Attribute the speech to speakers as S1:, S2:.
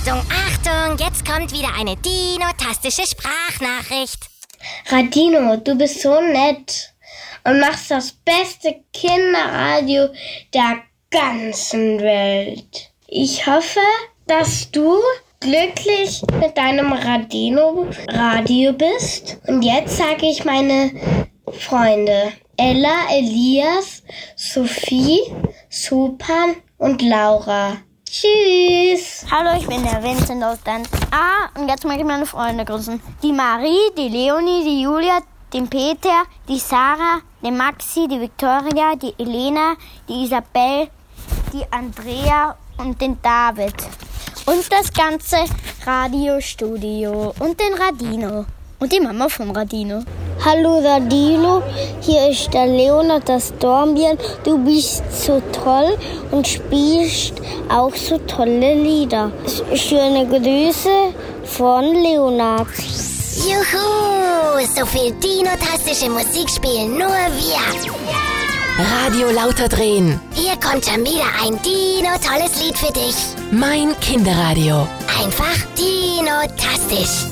S1: Achtung, Achtung, jetzt kommt wieder eine dinotastische Sprachnachricht.
S2: Radino, du bist so nett und machst das beste Kinderradio der ganzen Welt. Ich hoffe, dass du glücklich mit deinem Radio bist. Und jetzt sage ich meine Freunde Ella, Elias, Sophie, Supan und Laura. Tschüss.
S3: Hallo, ich bin der Vincent aus Dan. Und jetzt mag ich meine Freunde grüßen. Die Marie, die Leonie, die Julia, den Peter, die Sarah, den Maxi, die Victoria, die Elena, die Isabel, die Andrea und den David. Und das ganze Radiostudio und den Radino. Und die Mama vom Radino.
S4: Hallo Radino, hier ist der Leonard, das Dornbirn. Du bist so toll und spielst auch so tolle Lieder. Schöne Grüße von Leonard.
S1: Juhu, so viel dinotastische Musik spielen nur wir.
S5: Radio lauter drehen.
S1: Hier kommt schon wieder ein Dino-tolles Lied für dich.
S5: Mein Kinderradio.
S1: Einfach dinotastisch.